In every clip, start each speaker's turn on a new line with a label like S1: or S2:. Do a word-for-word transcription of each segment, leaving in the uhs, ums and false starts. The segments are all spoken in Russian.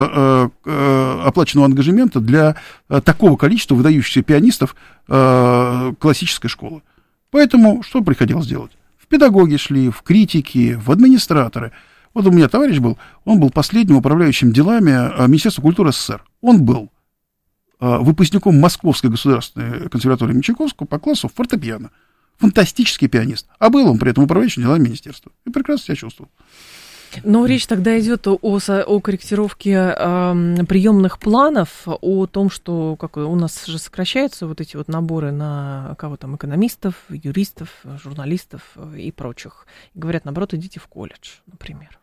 S1: оплаченного ангажемента для такого количества выдающихся пианистов классической школы. Поэтому что приходилось делать? В педагоги шли, в критики, в администраторы. Вот у меня товарищ был, он был последним управляющим делами Министерства культуры СССР. Он был выпускником Московской государственной консерватории имени Чайковского по классу фортепиано. Фантастический пианист. А был он при этом управляющим делами министерства. И прекрасно себя чувствовал.
S2: Но речь тогда идет о, о корректировке э, приемных планов, о том, что как, у нас же сокращаются вот эти вот наборы на кого там, экономистов, юристов, журналистов и прочих. И говорят, наоборот, идите в колледж, например.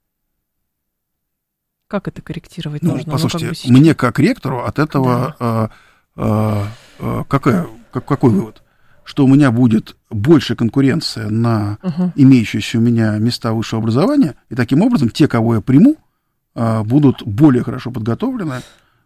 S2: Как это корректировать
S1: ну,
S2: нужно?
S1: Послушайте,
S2: ну, как бы
S1: мне как ректору от этого да. э, э, э, какая, как, какой вывод? Что у меня будет больше конкуренция на uh-huh. имеющиеся у меня места высшего образования, и таким образом те, кого я приму, будут более хорошо подготовлены,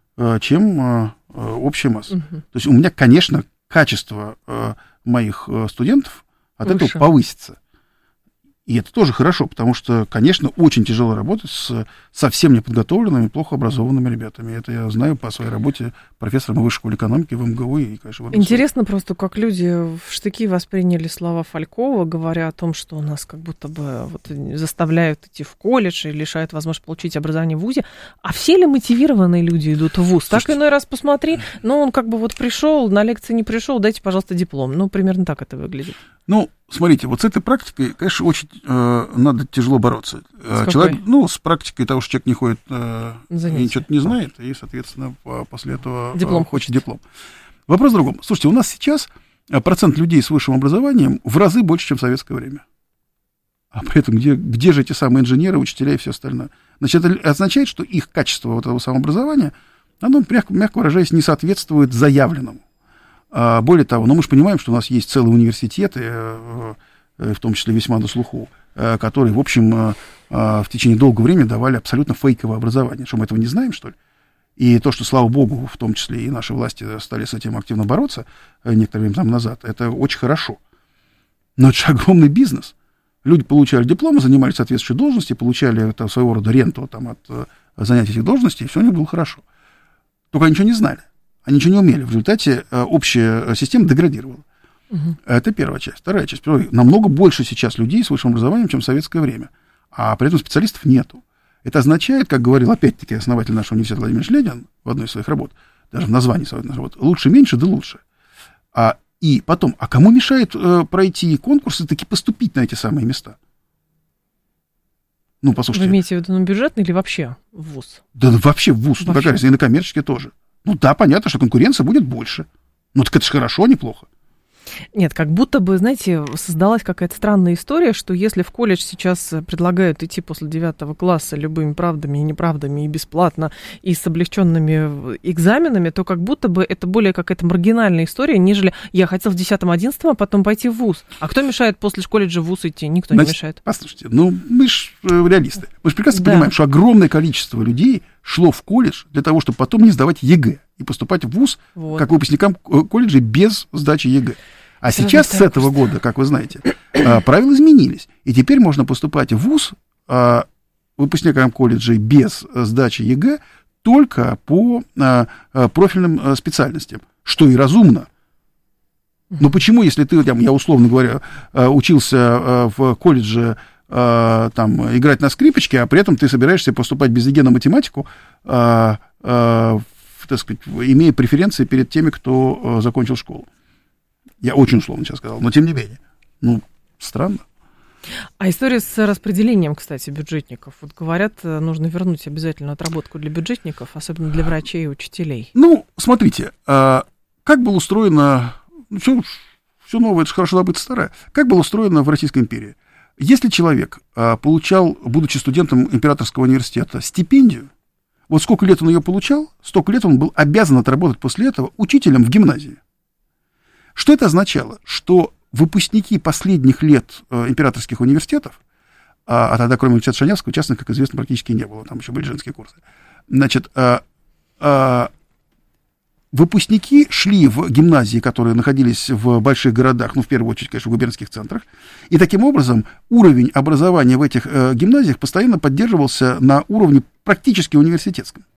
S1: чем общая масса. Uh-huh. То есть у меня, конечно, качество моих студентов от Выше. этого повысится. И это тоже хорошо, потому что, конечно, очень тяжело работать с совсем неподготовленными, плохо образованными ребятами. Это я знаю по своей работе профессором высшей школы экономики в МГУ и, конечно, в МГУ.
S2: Интересно просто, как люди в штыки восприняли слова Фалькова, говоря о том, что у нас как будто бы вот заставляют идти в колледж и лишают возможности получить образование в вузе. А все ли мотивированные люди идут в вуз? Слушайте, так иной раз посмотри, ну, он как бы вот пришел, на лекции не пришел, дайте, пожалуйста, диплом. Ну, примерно так это выглядит.
S1: Ну, смотрите, вот с этой практикой, конечно, очень э, надо тяжело бороться.
S2: С
S1: человек, ну, с практикой того, что человек не ходит, э, ничего не знает, и, соответственно, после этого
S2: диплом
S1: э, хочет диплом. Вопрос в другом. Слушайте, у нас сейчас процент людей с высшим образованием в разы больше, чем в советское время. А при этом где, где же эти самые инженеры, учителя и все остальное? Значит, это означает, что их качество вот этого самообразования, оно, мягко, мягко выражаясь, не соответствует заявленному. Более того, ну, мы же понимаем, что у нас есть целые университеты, в том числе весьма на слуху, которые, в общем, в течение долгого времени давали абсолютно фейковое образование. Что мы этого не знаем, что ли? И то, что, слава богу, в том числе и наши власти стали с этим активно бороться некоторое время там назад, это очень хорошо. Но это же огромный бизнес. Люди получали дипломы, занимались соответствующей должности, получали это, своего рода ренту там, от занятий этих должностей, и все у них было хорошо. Только они ничего не знали. Они ничего не умели. В результате э, общая система деградировала. Угу. Это первая часть. Вторая часть. Намного больше сейчас людей с высшим образованием, чем в советское время. А при этом специалистов нету. Это означает, как говорил опять-таки основатель нашего университета Владимир Ленин в одной из своих работ, даже в названии своей работы, лучше меньше, да лучше. А, и потом, а кому мешает э, пройти конкурсы, таки поступить на эти самые места? Ну, послушайте.
S2: Вы имеете в виду на бюджетный или вообще в вуз?
S1: Да вообще в вуз. Ну, какая разница, и на коммерческий тоже. Ну да, понятно, что конкуренция будет больше. Ну так это же хорошо, а не плохо.
S2: Нет, как будто бы, знаете, создалась какая-то странная история, что если в колледж сейчас предлагают идти после девятого класса любыми правдами и неправдами, и бесплатно, и с облегченными экзаменами, то как будто бы это более какая-то маргинальная история, нежели я хотел в десятом-одиннадцатом, а потом пойти в вуз. А кто мешает после колледжа в вуз идти? Никто Значит, не мешает.
S1: Послушайте, ну мы же реалисты. Мы же прекрасно
S2: да.
S1: понимаем, что огромное количество людей шло в колледж для того, чтобы потом не сдавать ЕГЭ и поступать в вуз вот. как выпускникам колледжа без сдачи ЕГЭ. А Сразу сейчас с этого просто. года, как вы знаете, правила изменились. И теперь можно поступать в вуз выпускникам колледжей без сдачи ЕГЭ только по профильным специальностям, что и разумно. Но почему, если ты, я условно говоря, учился в колледже там, играть на скрипочке, а при этом ты собираешься поступать без ЕГЭ на математику, так сказать, имея преференции перед теми, кто закончил школу? Я очень условно сейчас сказал, но тем не менее. Ну, странно.
S2: А история с распределением, кстати, бюджетников. Вот говорят, нужно вернуть обязательно отработку для бюджетников, особенно для врачей и учителей.
S1: Ну, смотрите, как было устроено... Все, все новое, это же хорошо забыто старое. Как было устроено в Российской империи? Если человек получал, будучи студентом Императорского университета, стипендию, вот сколько лет он ее получал, столько лет он был обязан отработать после этого учителем в гимназии. Что это означало? Что выпускники последних лет э, императорских университетов, а, а тогда, кроме университета Шанявского, частных, как известно, практически не было, там еще были женские курсы, значит, э, э, выпускники шли в гимназии, которые находились в больших городах, ну, в первую очередь, конечно, в губернских центрах, и таким образом уровень образования в этих э, гимназиях постоянно поддерживался на уровне практически университетском.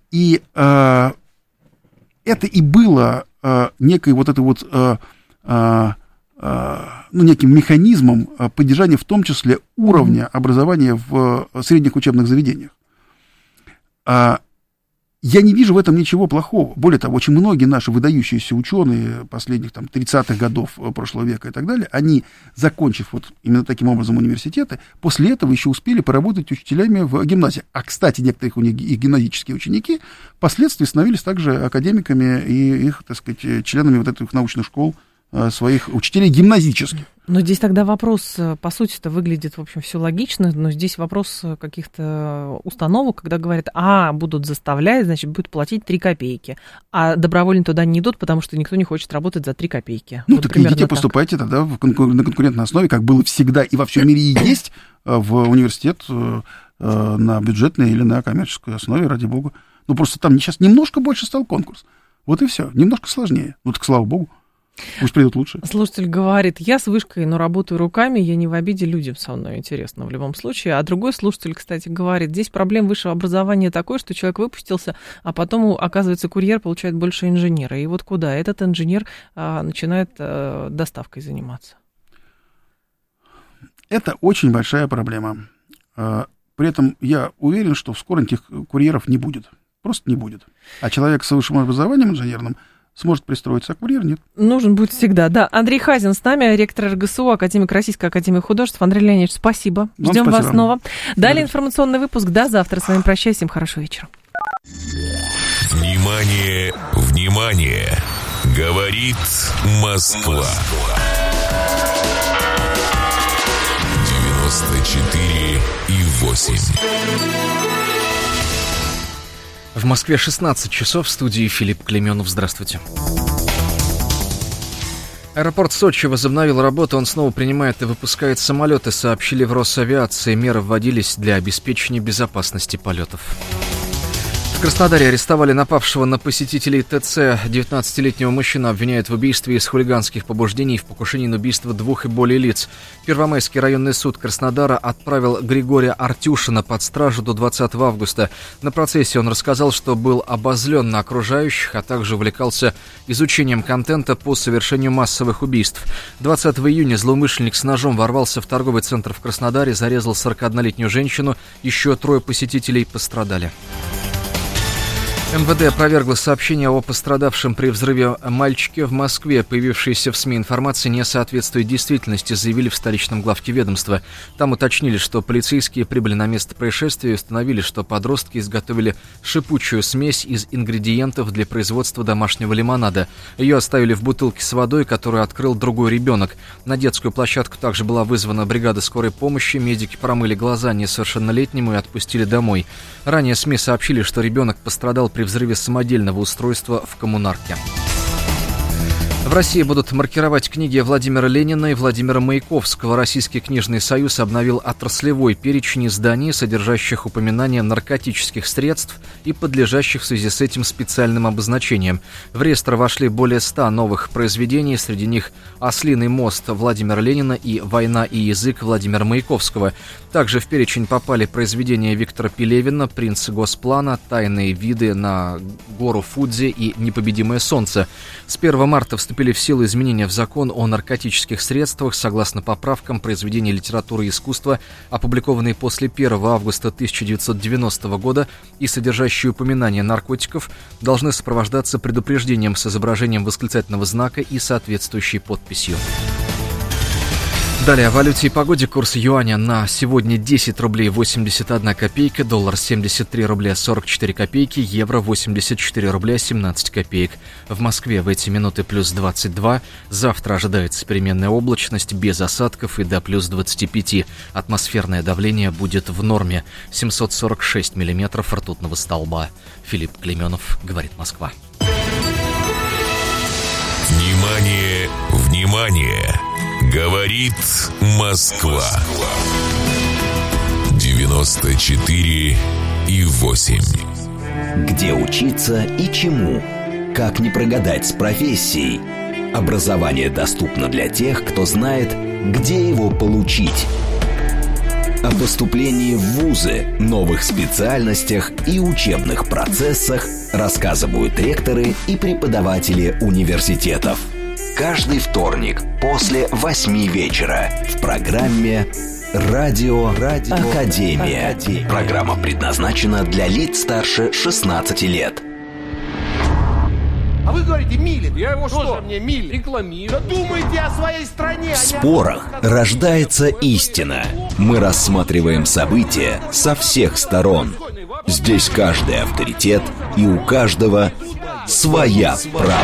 S1: И э, это и было э, некой вот этой вот, э, э, э, ну, неким механизмом поддержания в том числе уровня образования в средних учебных заведениях. Э, Я не вижу в этом ничего плохого. Более того, очень многие наши выдающиеся ученые последних там, тридцатых годов прошлого века и так далее, они, закончив вот именно таким образом университеты, после этого еще успели поработать учителями в гимназии. А, кстати, некоторые у них их гимназические ученики впоследствии становились также академиками и их, так сказать, членами вот этих научных школ своих учителей гимназических.
S2: Но здесь тогда вопрос, по сути-то, выглядит, в общем, все логично, но здесь вопрос каких-то установок, когда говорят, а, будут заставлять, значит, будут платить три копейки, а добровольно туда не идут, потому что никто не хочет работать за три копейки.
S1: Ну,
S2: вот
S1: так идите, так. Поступайте тогда в конкур- на конкурентной основе, как было всегда и во всем мире и есть, в университет на бюджетной или на коммерческой основе, ради бога. Ну, просто там сейчас немножко больше стал конкурс. Вот и все, немножко сложнее. Ну, так слава богу. Пусть придут лучше.
S2: Слушатель говорит, я с вышкой, но работаю руками, я не в обиде, людям со мной интересно в любом случае. А другой слушатель, кстати, говорит, здесь проблема высшего образования такой, что человек выпустился, а потом, оказывается, курьер получает больше инженера. И вот куда? Этот инженер а, начинает а, доставкой заниматься.
S1: Это очень большая проблема. При этом я уверен, что скоро этих курьеров не будет. Просто не будет. А человек с высшим образованием инженерным сможет пристроиться, а курьер нет.
S2: Нужен будет всегда, да. Андрей Хазин с нами, ректор эр гэ эс у, академик Российской академии художеств. Андрей Леонидович, спасибо. Ждем спасибо. Вас снова. Далее информационный выпуск. До завтра. С вами прощаюсь. Всем хорошего вечера.
S3: Внимание, внимание! Говорит Москва. девяносто четыре и восемь.
S4: В Москве шестнадцать часов, в студии Филипп Клейменов. Здравствуйте. Аэропорт Сочи возобновил работу, он снова принимает и выпускает самолеты, сообщили в Росавиации. Меры вводились для обеспечения безопасности полетов. В Краснодаре арестовали напавшего на посетителей ТЦ. девятнадцатилетнего мужчину обвиняют в убийстве из хулиганских побуждений и в покушении на убийство двух и более лиц. Первомайский районный суд Краснодара отправил Григория Артюшина под стражу до двадцатого августа. На процессе он рассказал, что был обозлен на окружающих, а также увлекался изучением контента по совершению массовых убийств. двадцатого июня злоумышленник с ножом ворвался в торговый центр в Краснодаре, зарезал сорокаоднолетнюю женщину, еще трое посетителей пострадали. эм вэ дэ опровергло сообщение о пострадавшем при взрыве мальчике в Москве. Появившаяся в СМИ информация не соответствует действительности, заявили в столичном главке ведомства. Там уточнили, что полицейские прибыли на место происшествия и установили, что подростки изготовили шипучую смесь из ингредиентов для производства домашнего лимонада. Ее оставили в бутылке с водой, которую открыл другой ребенок. На детскую площадку также была вызвана бригада скорой помощи. Медики промыли глаза несовершеннолетнему и отпустили домой. Ранее СМИ сообщили, что ребенок пострадал при взрыве самодельного устройства в коммунарке. В России будут маркировать книги Владимира Ленина и Владимира Маяковского. Российский книжный союз обновил отраслевой перечень изданий, содержащих упоминания наркотических средств и подлежащих в связи с этим специальным обозначением. В реестр вошли более ста новых произведений, среди них «Ослиный мост» Владимира Ленина и «Война и язык» Владимира Маяковского. Также в перечень попали произведения Виктора Пелевина, «Принц Госплана», «Тайные виды на гору Фудзи» и «Непобедимое солнце». С первого марта вступили в силу изменения в закон о наркотических средствах. Согласно поправкам, произведения литературы и искусства, опубликованные после первого августа тысяча девятьсот девяностого года и содержащие упоминания наркотиков, должны сопровождаться предупреждением с изображением восклицательного знака и соответствующей подписью. Далее о валюте и погоде. Курс юаня на сегодня десять рублей восемьдесят одна копейка, доллар семьдесят три рубля сорок четыре копейки, евро восемьдесят четыре рубля семнадцать копеек. В Москве в эти минуты плюс двадцать два. Завтра ожидается переменная облачность без осадков и до плюс двадцати пяти. Атмосферное давление будет в норме. семьсот сорок шесть миллиметров ртутного столба. Филипп Клейменов, говорит Москва.
S3: Внимание, внимание! Говорит Москва. девяносто четыре и восемь.
S5: Где учиться и чему? Как не прогадать с профессией? Образование доступно для тех, кто знает, где его получить. О поступлении в вузы, новых специальностях и учебных процессах рассказывают ректоры и преподаватели университетов. Каждый вторник после восьми вечера в программе «Радио, Радио Академия». Академия. Программа предназначена для лиц старше шестнадцати лет.
S6: А вы говорите Милин.
S7: Я его
S6: что?
S7: Что
S6: мне Милин?
S7: Рекламирую.
S6: Да думайте о своей стране.
S5: В спорах рождается истина. Мы рассматриваем события со всех сторон. Здесь каждый авторитет, и у каждого своя правда.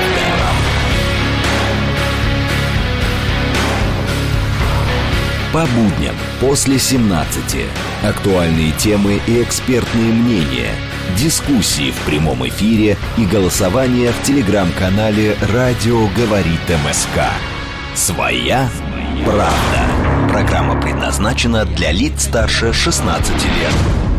S5: По будням после семнадцати. Актуальные темы и экспертные мнения. Дискуссии в прямом эфире и голосование в телеграм-канале «Радио говорит МСК». Своя правда. Программа предназначена для лиц старше шестнадцати лет.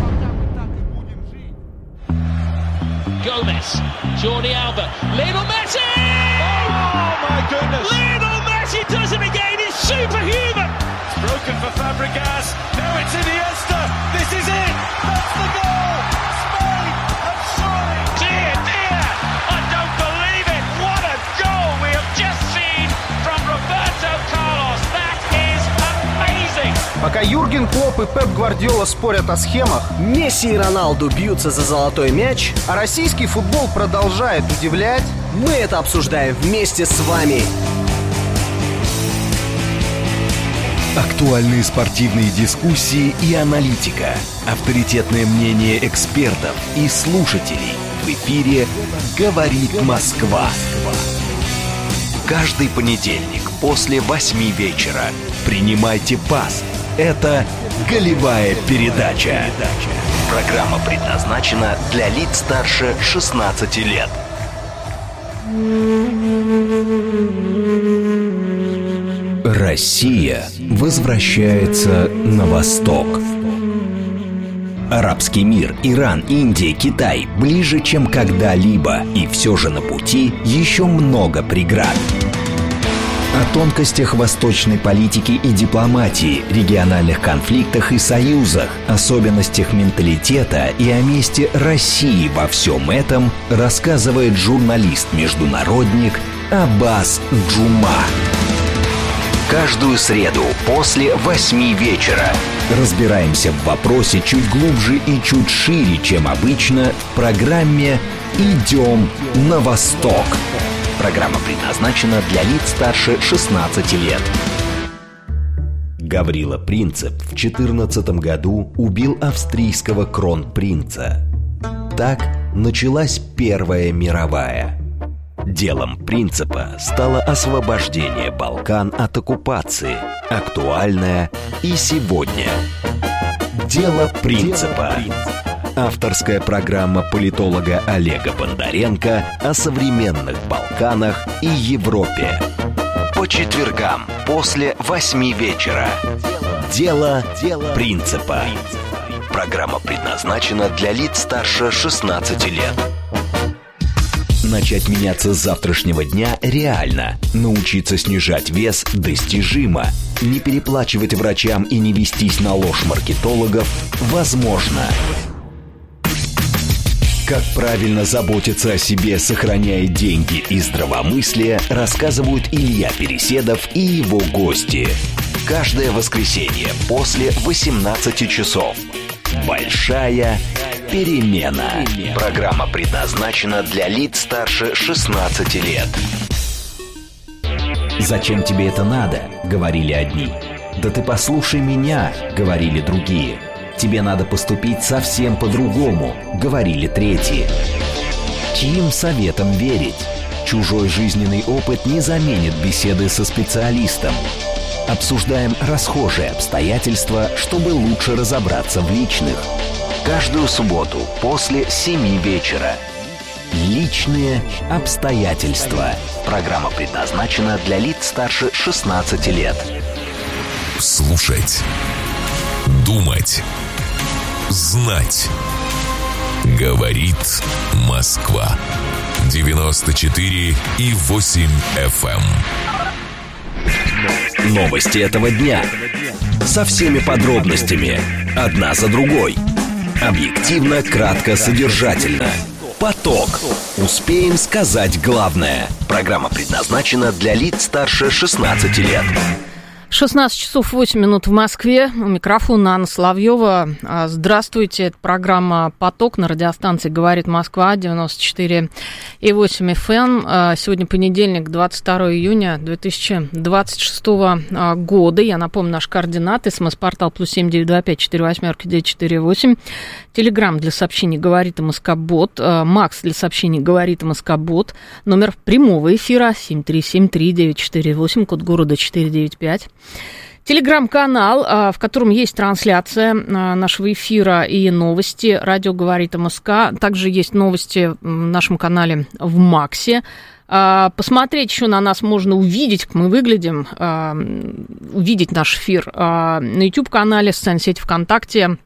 S8: Gomez, Jordi Alba, Lionel Messi! Oh my goodness! Lionel Messi does it again. He's superhuman. It's broken for Fabregas. Now it's Iniesta. This is it. That's the goal. Spain have surely. Dear, dear, I don't believe it. What a goal we have just seen from Roberto Carlos. That is amazing.
S6: Пока Юрген Клопп и Пеп Гвардиола спорят о схемах,
S9: Месси и Роналду бьются за золотой мяч,
S6: а российский футбол продолжает удивлять,
S9: мы это обсуждаем вместе с вами.
S5: Актуальные спортивные дискуссии и аналитика. Авторитетное мнение экспертов и слушателей. В эфире «Говорит Москва». Каждый понедельник после восьми вечера. Принимайте пас. Это «Голевая передача». Программа предназначена для лиц старше шестнадцати лет. Россия возвращается на восток. Арабский мир, Иран, Индия, Китай ближе, чем когда-либо. И все же на пути еще много преград. О тонкостях восточной политики и дипломатии, региональных конфликтах и союзах, особенностях менталитета и о месте России во всем этом рассказывает журналист-международник Аббас Джума. Каждую среду после восьми вечера разбираемся в вопросе чуть глубже и чуть шире, чем обычно, в программе «Идем на восток». Программа предназначена для лиц старше шестнадцати лет. Гаврила Принцип в четырнадцатом году убил австрийского кронпринца. Так началась Первая мировая. Делом Принципа стало освобождение Балкан от оккупации, актуальное и сегодня. Дело Принципа. Авторская программа политолога Олега Бондаренко о современных Балканах и Европе. По четвергам после восьми вечера. Дело Принципа. Программа предназначена для лиц старше шестнадцати лет. Начать меняться с завтрашнего дня реально. Научиться снижать вес достижимо. Не переплачивать врачам и не вестись на ложь маркетологов возможно. Как правильно заботиться о себе, сохраняя деньги и здравомыслие, рассказывают Илья Переседов и его гости. Каждое воскресенье после восемнадцати часов. Большая перемена. Программа предназначена для лиц старше шестнадцати лет. «Зачем тебе это надо?» — говорили одни. «Да ты послушай меня», — говорили другие. «Тебе надо поступить совсем по-другому», — говорили третьи. Чьим советом верить? Чужой жизненный опыт не заменит беседы со специалистом. Обсуждаем расхожие обстоятельства, чтобы лучше разобраться в личных. Каждую субботу после семи вечера. Личные обстоятельства. Программа предназначена для лиц старше шестнадцати лет.
S3: Слушать. Думать. Знать. Говорит Москва. девяносто четыре и восемь эф эм.
S5: Новости этого дня. со всеми подробностями, одна за другой. Объективно, кратко, содержательно. Поток. Успеем сказать главное. Программа предназначена для лиц старше шестнадцати лет.
S2: шестнадцать часов восемь минут в Москве. У микрофона Анна Соловьева. Здравствуйте. Это программа «Поток» на радиостанции «Говорит Москва», девяносто четыре и восемь эф эм. Сегодня понедельник, двадцать второго июня две тысячи двадцать шестого года. Я напомню, наши координаты. СМС-портал плюс семь девять два пять четыре восемь девять четыре восемь. Телеграм для сообщений «Говорит МСК-бот». Макс для сообщений «Говорит МСК-бот». Номер прямого эфира семь три семь три девять четыре восемь, код города четыреста девяносто пять. Телеграм-канал, в котором есть трансляция нашего эфира и новости. Радио «Говорит МСК». Также есть новости в нашем канале в Максе. Посмотреть еще на нас можно, увидеть, как мы выглядим, увидеть наш эфир на YouTube-канале, в социальной сети ВКонтакте,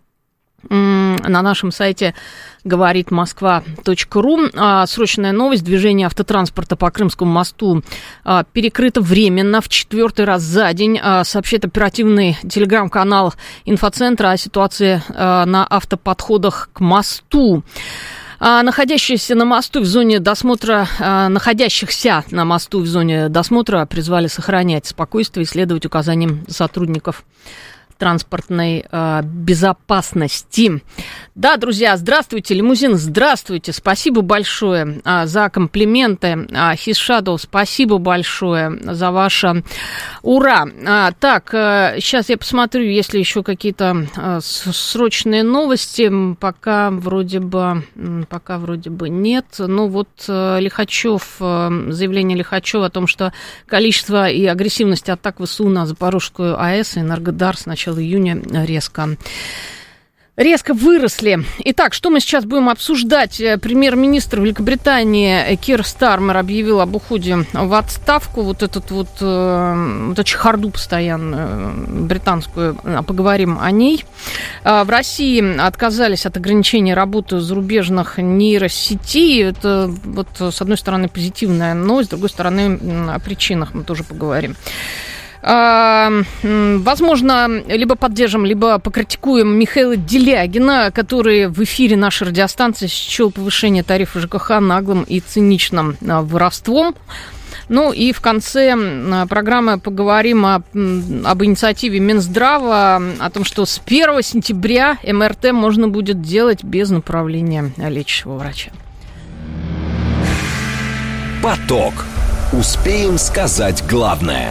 S2: на нашем сайте говорит москва точка ру. Срочная новость. Движение автотранспорта по Крымскому мосту перекрыто временно в четвертый раз за день. Сообщает оперативный телеграм-канал инфоцентра о ситуации на автоподходах к мосту. Находящиеся на мосту в зоне досмотра, находящихся на мосту в зоне досмотра призвали сохранять спокойствие и следовать указаниям сотрудников транспортной э, безопасности. Да, друзья, здравствуйте, лимузин, здравствуйте, спасибо большое э, за комплименты. Э, His Shadow, спасибо большое за ваше ура. Э, так, э, сейчас я посмотрю, есть ли еще какие-то э, срочные новости. Пока вроде бы, пока вроде бы нет. Ну вот э, Лихачев, э, заявление Лихачева о том, что количество и агрессивность атак ВСУ на Запорожскую АЭС и Энергодар с начала июня резко, резко выросли. Итак, что мы сейчас будем обсуждать? Премьер-министр Великобритании Кир Стармер объявил об уходе в отставку. Вот этот вот, вот эту чехарду постоянную британскую, поговорим о ней. В России отказались от ограничения работы зарубежных нейросетей. Это вот с одной стороны позитивная новость, с другой стороны о причинах мы тоже поговорим. Возможно, либо поддержим, либо покритикуем Михаила Делягина, который в эфире нашей радиостанции счел повышение тарифа ЖКХ наглым и циничным воровством. Ну и в конце программы поговорим о, об инициативе Минздрава, о том, что с первого сентября эм эр тэ можно будет делать без направления лечащего врача.
S5: Поток. Успеем сказать главное.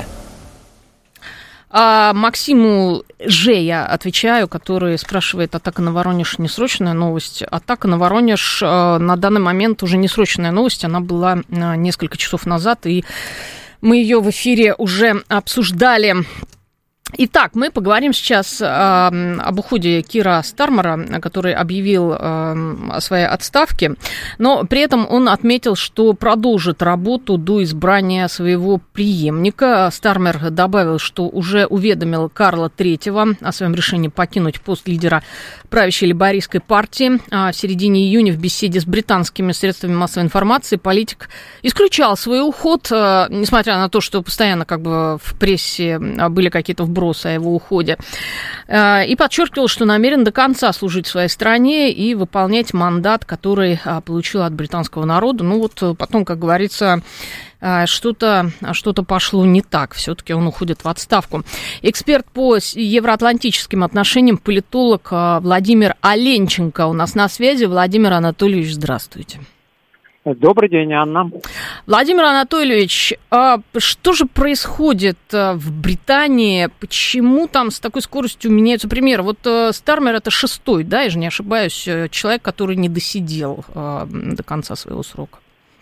S2: А Максиму Ж я отвечаю, который спрашивает: атака на Воронеж не срочная новость? Атака на Воронеж на данный момент уже не срочная новость, она была несколько часов назад, и мы ее в эфире уже обсуждали. Итак, мы поговорим сейчас э, об уходе Кира Стармера, который объявил э, о своей отставке, но при этом он отметил, что продолжит работу до избрания своего преемника. Стармер добавил, что уже уведомил Карла Третьего о своем решении покинуть пост лидера правящей лейбористской партии. В середине июня в беседе с британскими средствами массовой информации политик исключал свой уход, э, несмотря на то, что постоянно как бы в прессе были какие-то вбросы о его уходе, и подчеркивал, что намерен до конца служить своей стране и выполнять мандат, который получил от британского народа. Ну вот потом, как говорится, что-то, что-то пошло не так. Все-таки он уходит в отставку. Эксперт по евроатлантическим отношениям, политолог Владимир Оленченко у нас на связи. Владимир Анатольевич, здравствуйте.
S7: Добрый день, Анна.
S2: Владимир Анатольевич, а что же происходит в Британии? Почему там с такой скоростью меняются примеры? Вот Стармер — это шестой, да, я же не ошибаюсь, человек, который не досидел до конца своего срока.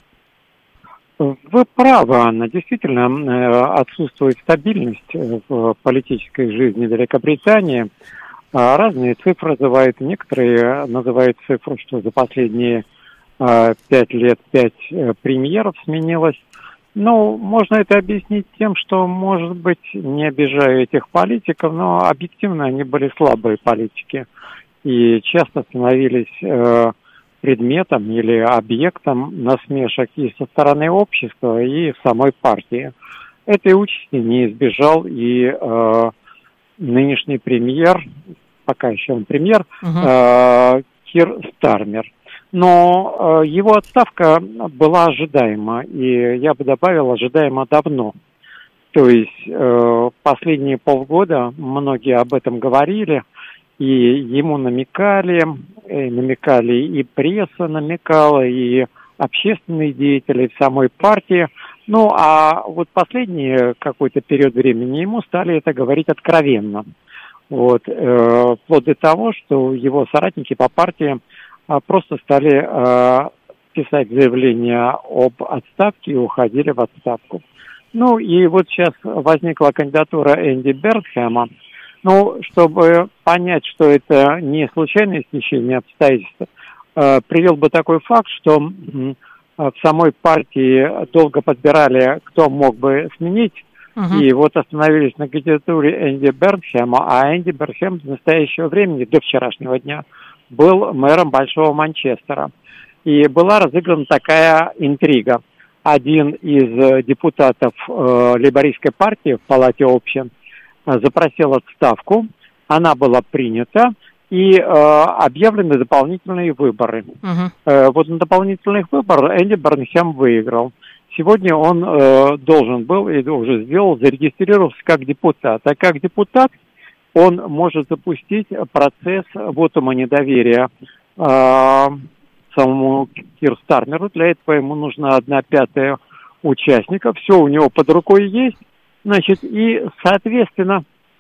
S7: Вы правы, Анна. Действительно, отсутствует стабильность в политической жизни Великобритании. Разные цифры называют. Некоторые называют цифру, что за последние пять лет пять премьеров сменилось. Ну, можно это объяснить тем, что, может быть, не обижаю этих политиков, но объективно они были слабые политики и часто становились э, предметом или объектом насмешек и со стороны общества, и самой партии. Этой участи не избежал и э, нынешний премьер, пока еще он премьер,
S2: Uh-huh.
S7: э, Кир Стармер. Но э, его отставка была ожидаема, и я бы добавил, ожидаема давно. То есть э, последние полгода многие об этом говорили, и ему намекали, и намекали и пресса намекала, и общественные деятели в самой партии. Ну, а вот последний какой-то период времени ему стали это говорить откровенно. Вот, э, вплоть до того, что его соратники по партии э, просто стали э, писать заявления об отставке и уходили в отставку. Ну, и вот сейчас возникла кандидатура Энди Бернхэма. Ну, чтобы понять, что это не случайное стечение обстоятельств, э, привел бы такой факт, что э, в самой партии долго подбирали, кто мог бы сменить, uh-huh. и вот остановились на кандидатуре Энди Бернхэма, а Энди Бернхэм до настоящего времени, до вчерашнего дня, был мэром Большого Манчестера. И была разыграна такая интрига. Один из депутатов э, лейбористской партии в Палате общин запросил отставку, она была принята, и э, объявлены дополнительные выборы. Uh-huh. Э, вот на дополнительных выборах Энди Бернхэм выиграл. Сегодня он э, должен был, и уже сделал, зарегистрировался как депутат. А как депутат он может запустить процесс вотума недоверия э, самому Киру Стармеру. Для этого ему нужна одна пятая участника. Все у него под рукой есть. Значит, и, соответственно,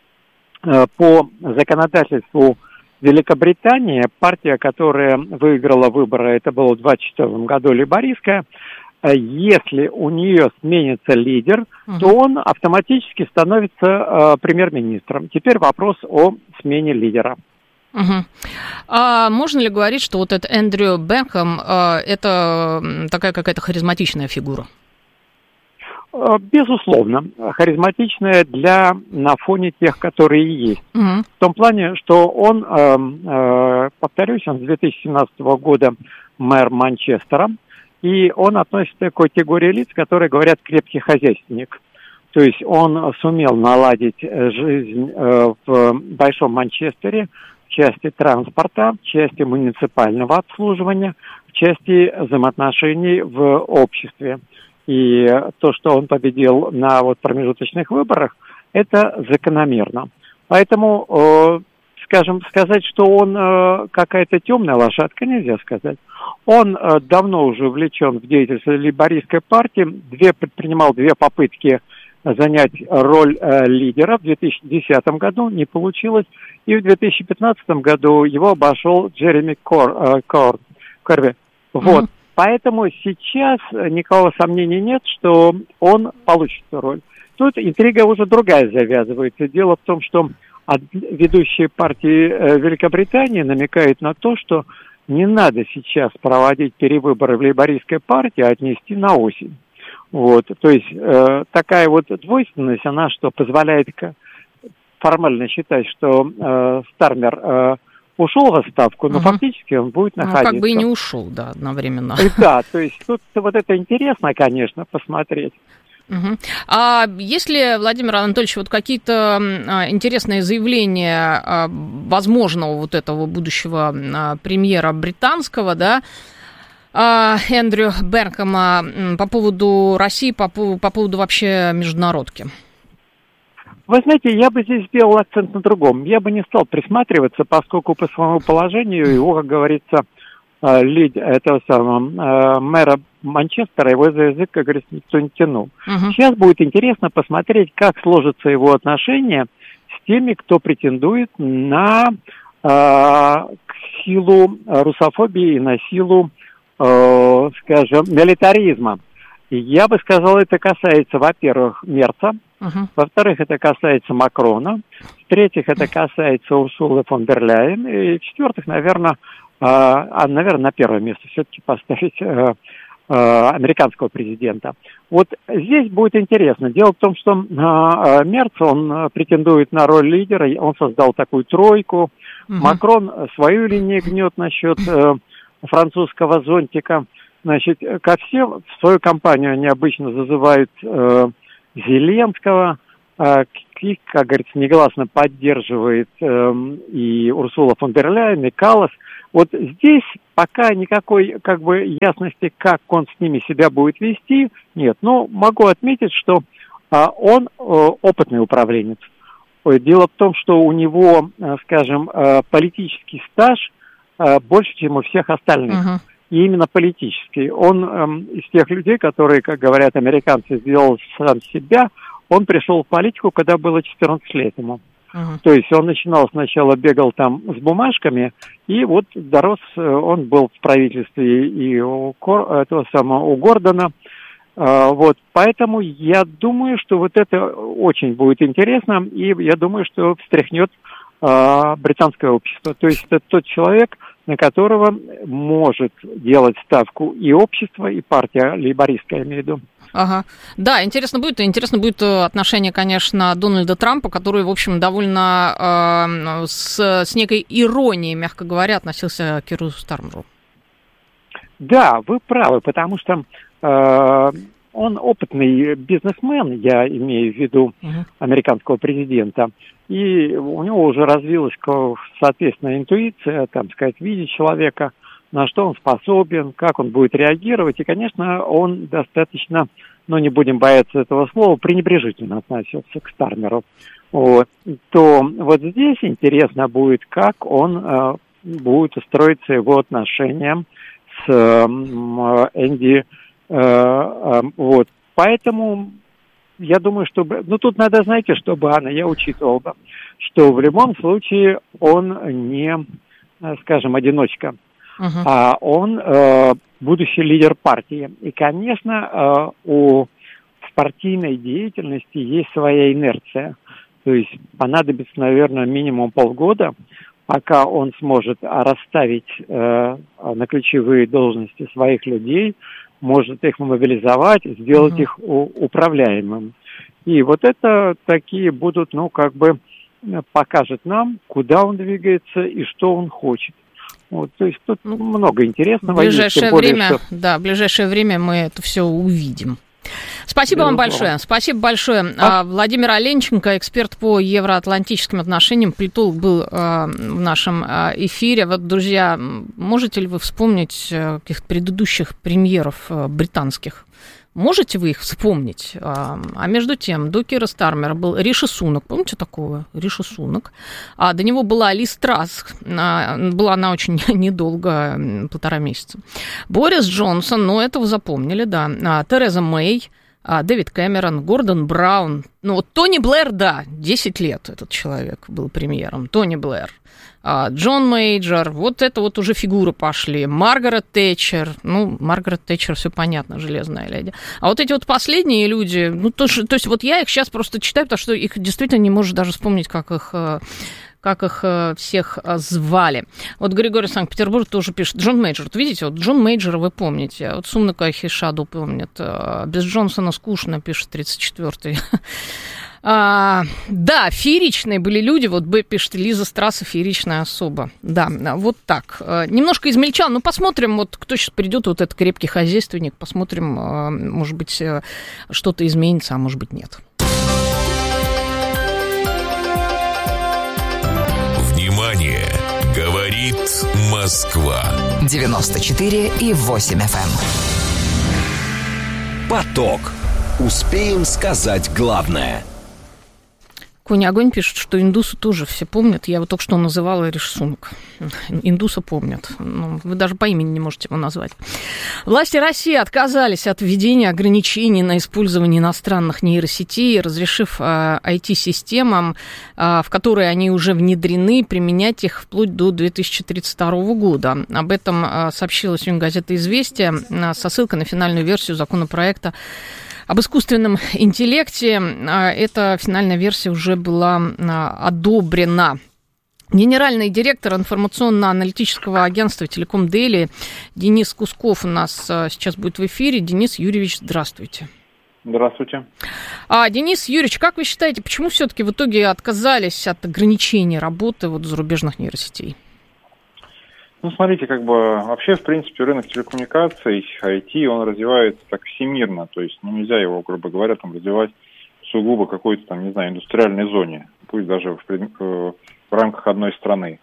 S7: по законодательству Великобритании, партия, которая выиграла выборы, это было в двадцать четвёртом году лейбористская, если у нее сменится лидер, uh-huh. то он автоматически становится э, премьер-министром. Теперь вопрос о смене лидера.
S10: Uh-huh. А можно ли говорить, что вот этот Эндрю Бенхэм э, это такая какая-то харизматичная фигура?
S7: Безусловно, харизматичная для, на фоне тех, которые есть. Uh-huh. В том плане, что он, э, э, повторюсь, он с две тысячи семнадцатого года мэр Манчестера, и он относится к категории лиц, которые говорят крепкий хозяйственник. То есть он сумел наладить жизнь э, в Большом Манчестере в части транспорта, в части муниципального обслуживания, в части взаимоотношений в обществе. И то, что он победил на вот промежуточных выборах, это закономерно. Поэтому, э, скажем, сказать, что он э, какая-то темная лошадка, нельзя сказать. Он э, давно уже увлечен в деятельности лейбористской партии, две, предпринимал две попытки занять роль э, лидера. В две тысячи десятом году не получилось, и в две тысячи пятнадцатом году его обошел Джереми Кор, э, Кор, Корби. Вот. Mm-hmm. Поэтому сейчас никакого сомнения нет, что он получит эту роль. Тут интрига уже другая завязывается. Дело в том, что ведущие партии Великобритании намекают на то, что не надо сейчас проводить перевыборы в лейбористской партии, а отнести на осень. Вот. То есть э, такая вот двойственность, она что позволяет формально считать, что э, Стармер э, ушел в отставку, но угу. фактически он будет находиться.
S10: Ну, как бы и не ушел, да, одновременно.
S7: Да, то есть тут вот это интересно, конечно, посмотреть.
S10: Угу. А есть ли, Владимир Анатольевич, вот какие-то а, интересные заявления а, возможного вот этого будущего а, премьера британского, да, а, Эндрю Бенхэма по поводу России, по, по поводу вообще международки?
S7: Вы знаете, я бы здесь сделал акцент на другом. Я бы не стал присматриваться, поскольку по своему положению его, как говорится, лид этого самого мэра Манчестера, его за язык, как говорится, никто не тянул. Uh-huh. Сейчас будет интересно посмотреть, как сложатся его отношения с теми, кто претендует на э, силу русофобии и на силу, э, скажем, милитаризма. И я бы сказал, это касается, во-первых, Мерца, uh-huh. во-вторых, это касается Макрона, в-третьих, это касается Урсулы фон дер Ляйен, и в-четвертых, наверное, а, наверное, на первое место все-таки поставить э, э, американского президента. Вот здесь будет интересно. Дело в том, что э, Мерц, он претендует на роль лидера, он создал такую тройку. Uh-huh. Макрон свою линию гнет насчет э, французского зонтика. Значит, как все, в свою кампанию они обычно зазывают э, Зеленского, их, как говорится, негласно поддерживает и Урсула фон дер Ляйен, и Каллас. Вот здесь пока никакой как бы ясности, как он с ними себя будет вести, нет. Но могу отметить, что он опытный управленец. Дело в том, что у него, скажем, политический стаж больше, чем у всех остальных. Uh-huh. И именно политический. Он эм, из тех людей, которые, как говорят американцы, сделал сам себя, он пришел в политику, когда было четырнадцать лет ему. Uh-huh. То есть он начинал сначала, бегал там с бумажками, и вот дорос, он был в правительстве и у, этого самого, у Гордона. А, вот, поэтому я думаю, что вот это очень будет интересно, и я думаю, что встряхнет а, британское общество. То есть это тот человек, на которого может делать ставку и общество, и партия лейбористская, я имею в виду.
S10: Ага. Да, интересно будет, интересно будет отношение, конечно, Дональда Трампа, который, в общем, довольно э, с, с некой иронией, мягко говоря, относился к Киру Стармеру. Да, вы правы, потому что э, он опытный бизнесмен, я имею в виду uh-huh. американского президента, и у него уже развилась, соответственно, интуиция, там сказать, видеть человека, на что он способен, как он будет реагировать. И, конечно, он достаточно, ну, не будем бояться этого слова, пренебрежительно относился к Стармеру. Вот. То вот здесь интересно будет, как он э, будет устроиться его отношениям с э, Энди. Э, э, вот. Поэтому я думаю, чтобы... Ну, тут надо, знаете, чтобы, Анна, я учитывал бы, что в любом случае он не, скажем, одиночка. Uh-huh. А он э, будущий лидер партии. И, конечно, э, у в партийной деятельности есть своя инерция. То есть понадобится, наверное, минимум полгода, пока он сможет расставить э, на ключевые должности своих людей, может их мобилизовать, сделать uh-huh. их у, управляемым. И вот это такие будут, ну, как бы покажет нам, куда он двигается и что он хочет. Вот, то есть тут ну, много интересного. В ближайшее более, время, что... да, в ближайшее время мы это все увидим. Спасибо да, вам большое. Да. Спасибо большое. А? Владимир Оленченко, эксперт по евроатлантическим отношениям, политолог, был э, в нашем э, эфире. Вот, друзья, можете ли вы вспомнить э, каких-то предыдущих премьеров э, британских? Можете вы их вспомнить? А, а между тем, до Кира Стармера был Риши Сунак. Помните такого? Риши Сунак. А до него была Лиз Трасс. А, была она очень недолго, полтора месяца. Борис Джонсон, ну, это вы запомнили, да. А, Тереза Мэй, а, Дэвид Кэмерон, Гордон Браун. Ну, вот Тони Блэр, да, десять лет этот человек был премьером. Тони Блэр. Джон Мейджор, вот это вот уже фигуры пошли. Маргарет Тэтчер, ну, Маргарет Тэтчер, все понятно, железная леди. А вот эти вот последние люди, ну, то, то есть вот я их сейчас просто читаю, потому что их действительно не можешь даже вспомнить, как их... как их всех звали. Вот Григорий Санкт-Петербург тоже пишет. Джон Мейджор. Вот видите, вот Джон Мейджора вы помните. Вот Сумнака Хишаду помнит. Без Джонсона скучно, пишет тридцать четвёртый. А, да, фееричные были люди. Вот Б пишет, Лиза Страсса фееричная особа. Да, вот так. Немножко измельчал. Ну, посмотрим, вот кто сейчас придет, вот этот крепкий хозяйственник. Посмотрим, может быть, что-то изменится, а может быть, нет.
S3: Внимание! Говорит Москва.
S5: девяносто четыре и восемь эф эм. Поток. Успеем сказать главное.
S10: Конь Огонь пишет, что индусы тоже все помнят. Я его только что называла Риши Сунак. Индуса помнят. Ну, вы даже по имени не можете его назвать. Власти России отказались от введения ограничений на использование иностранных нейросетей, разрешив э, ай ти-системам, э, в которые они уже внедрены, применять их вплоть до две тысячи тридцать второго года. Об этом э, сообщила сегодня газета «Известия» э, со ссылкой на финальную версию законопроекта об искусственном интеллекте. Эта финальная версия уже была одобрена. Генеральный директор информационно-аналитического агентства «Телеком Дели» Денис Кусков у нас сейчас будет в эфире. Денис Юрьевич, здравствуйте.
S11: Здравствуйте.
S10: А, Денис Юрьевич, как вы считаете, почему все-таки в итоге отказались от ограничений работы вот зарубежных нейросетей?
S11: Ну, смотрите, как бы вообще, в принципе, рынок телекоммуникаций, ай ти, он развивается так всемирно, то есть ну, нельзя его, грубо говоря, там развивать с сугубо какой-то там, не знаю, индустриальной зоне, пусть даже в, в рамках одной страны.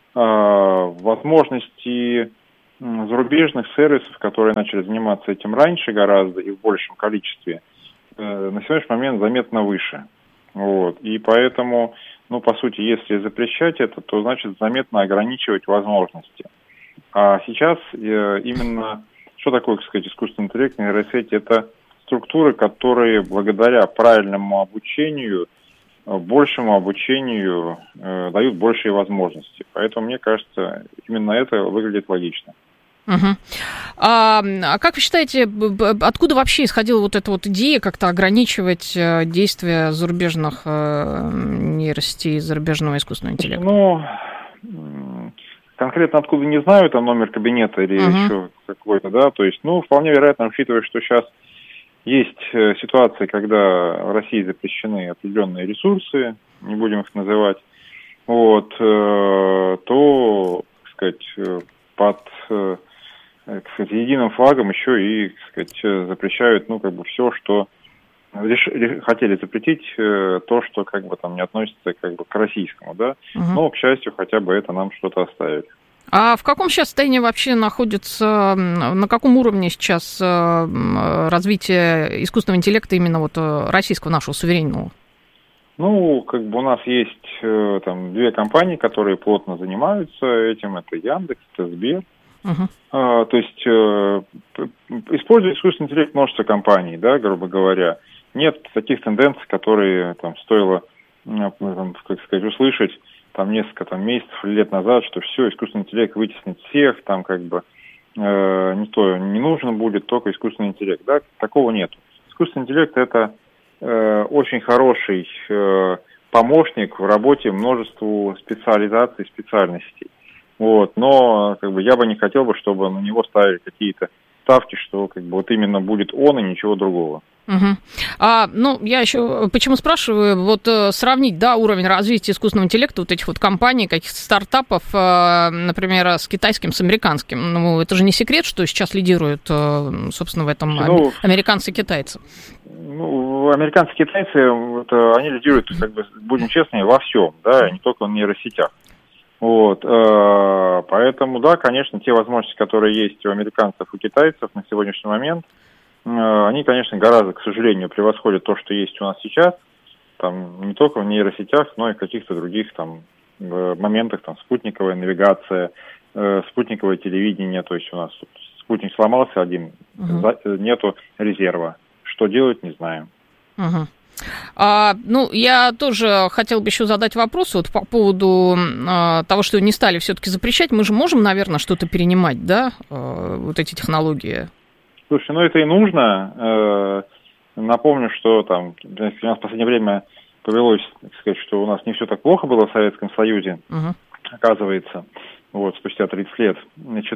S11: Возможности зарубежных сервисов, которые начали заниматься этим раньше гораздо и в большем количестве, на сегодняшний момент заметно выше. Вот. И поэтому, ну, по сути, если запрещать это, то, значит, заметно ограничивать возможности. А сейчас именно, что такое, так сказать, искусственный интеллект, нейросети, это структуры, которые благодаря правильному обучению, большему обучению э, дают большие возможности. Поэтому, мне кажется, именно это выглядит логично.
S10: Угу. А, а как вы считаете, откуда вообще исходила вот эта вот идея как-то ограничивать действия зарубежных э, нейросетей, зарубежного искусственного интеллекта?
S11: Ну, конкретно откуда не знаю, там номер кабинета или угу. еще какой-то, да, то есть, ну, вполне вероятно, учитывая, что сейчас есть ситуации, когда в России запрещены определенные ресурсы, не будем их называть, вот, то, так сказать, под, так сказать, единым флагом еще и, так сказать, запрещают, ну, как бы все, что реш... хотели запретить, то, что, как бы, там не относится, как бы, к российскому, да, угу. но, к счастью, хотя бы это нам что-то оставили.
S10: А в каком сейчас состоянии вообще находится, на каком уровне сейчас развитие искусственного интеллекта именно вот российского, нашего, суверенного?
S11: Ну, как бы у нас есть там две компании, которые плотно занимаются этим, это Яндекс, это Сбер. Uh-huh. А, то есть использует искусственный интеллект множество компаний, да, грубо говоря. Нет таких тенденций, которые там стоило, там, как сказать, услышать там несколько там, месяцев или лет назад, что все, искусственный интеллект вытеснит всех, там как бы э, никто не нужен будет, только искусственный интеллект. Да? Такого нет. Искусственный интеллект это э, очень хороший э, помощник в работе множеству специализаций, специальностей. Вот. Но как бы, я бы не хотел бы, чтобы на него ставили какие-то ставки, что как бы, вот именно будет он и ничего другого.
S10: Угу. А, ну, я еще почему спрашиваю, вот сравнить, да, уровень развития искусственного интеллекта вот этих вот компаний, каких-то стартапов, например, с китайским, с американским. Ну, это же не секрет, что сейчас лидируют, собственно, в этом ну, американцы и китайцы.
S11: Ну, американцы и китайцы, это, они лидируют, как бы, будем честными, во всем, да, не только в нейросетях. Вот, поэтому, да, конечно, те возможности, которые есть у американцев и китайцев на сегодняшний момент, они, конечно, гораздо, к сожалению, превосходят то, что есть у нас сейчас, там, не только в нейросетях, но и в каких-то других там моментах, там, спутниковая навигация, э, спутниковое телевидение, то есть у нас спутник сломался один, uh-huh. нету резерва. Что делать, не знаем.
S10: Uh-huh. А, ну, я тоже хотела бы еще задать вопрос вот по поводу а, того, что не стали все-таки запрещать. Мы же можем, наверное, что-то перенимать, да, а, вот эти технологии?
S11: Слушай, ну это и нужно. Напомню, что там у нас в последнее время повелось, так сказать, что у нас не все так плохо было в Советском Союзе, uh-huh. оказывается, вот, спустя тридцать лет. Значит,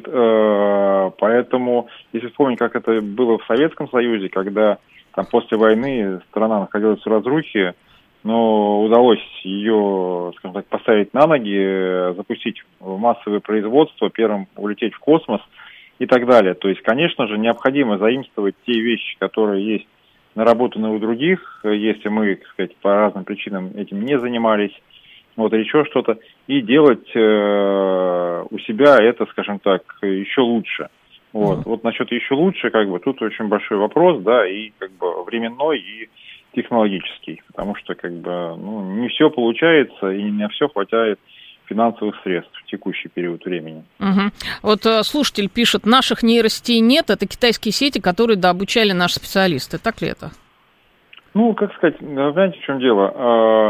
S11: поэтому, если вспомнить, как это было в Советском Союзе, когда там после войны страна находилась в разрухе, но удалось ее, скажем так, поставить на ноги, запустить в массовое производство, первым улететь в космос, и так далее. То есть, конечно же, необходимо заимствовать те вещи, которые есть наработаны у других, если мы, так сказать, по разным причинам этим не занимались, вот, или еще что-то, и делать э, у себя это, скажем так, еще лучше. Вот, mm-hmm. вот насчет еще лучше, как бы, тут очень большой вопрос, да, и как бы временной, и технологический, потому что, как бы, ну, не все получается, и не на все хватает финансовых средств в текущий период времени.
S10: Угу. Вот слушатель пишет, наших нейросетей нет, это китайские сети, которые дообучали наши специалисты. Так ли это?
S11: Ну, как сказать, знаете, в чем дело? А,